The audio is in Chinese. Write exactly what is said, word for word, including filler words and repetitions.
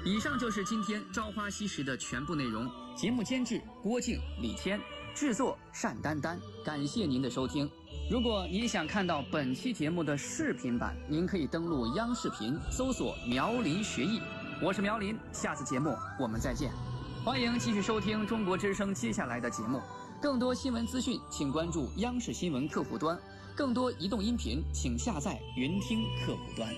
以上就是今天《朝花夕拾》的全部内容。节目监制郭靖、李谦，制作单丹丹。感谢您的收听。如果您想看到本期节目的视频版，您可以登录央视频搜索苗林学艺。我是苗林，下次节目我们再见。欢迎继续收听中国之声接下来的节目。更多新闻资讯请关注央视新闻客户端，更多移动音频请下载云听客户端。